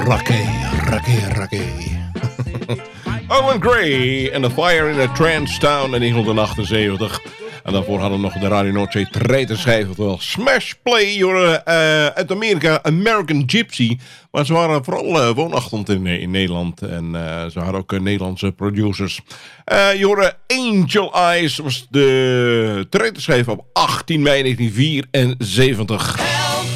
Rakke. Owen Gray en The Fire in a Trance Town in 1978. En daarvoor hadden we nog de Radio Noordzee treitenschijf, oftewel Smash Play uit Amerika, American Gypsy. Maar ze waren vooral woonachtig in Nederland en ze hadden ook Nederlandse producers. Je hoorde Angel Eyes, was de treitenschijf op 18 mei 1974.